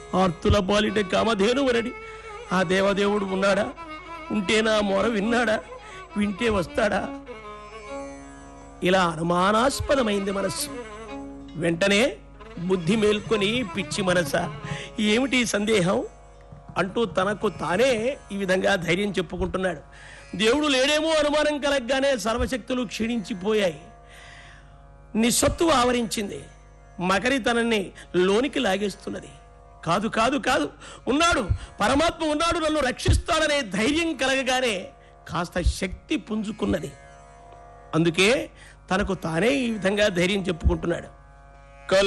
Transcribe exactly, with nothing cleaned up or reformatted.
ఆర్తుల పాలిట కామధేనువరడి ఆ దేవదేవుడు ఉన్నాడా? ఉంటే నా మొర విన్నాడా? వింటే వస్తాడా? ఇలా అనుమానాస్పదమైంది మనస్సు. వెంటనే బుద్ధి మేల్కొని, పిచ్చి మనసా ఏమిటి సందేహం అంటూ తనకు తానే ఈ విధంగా ధైర్యం చెప్పుకుంటున్నాడు. దేవుడు లేడేమో అనుమానం కలగగానే సర్వశక్తులు క్షీణించిపోయాయి. నిస్సత్తువ ఆవరించింది. మకరి తనని లోనికి లాగేస్తున్నది. కాదు కాదు కాదు ఉన్నాడు, పరమాత్మ ఉన్నాడు, నన్ను రక్షిస్తాడనే ధైర్యం కలగగానే కాస్త శక్తి పుంజుకున్నది. అందుకే తనకు తానే ఈ విధంగా ధైర్యం చెప్పుకుంటున్నాడు.